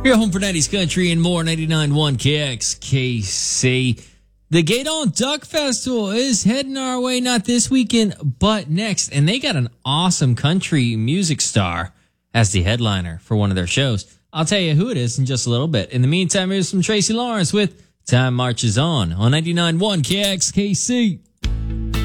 Your home for 90s country and more, 99.1 KXKC. The Gaydon Duck Festival is heading our way, not this weekend, but next. And they got an awesome country music star as the headliner for one of their shows. I'll tell you who it is in just a little bit. In the meantime, here's some Tracy Lawrence with Time Marches On 99.1 KXKC.